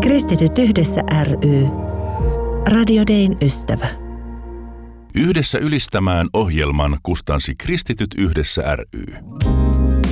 Kristityt yhdessä ry. Radio Dayn ystävä. Yhdessä ylistämään ohjelman kustansi Kristityt yhdessä ry.